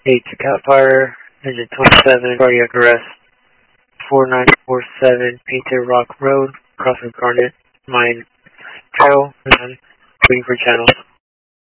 8 to Cat Fire, engine 27, cardiac arrest, 4947 Painted Rock Road, crossing Garnet Mine Trail, and waiting for channels.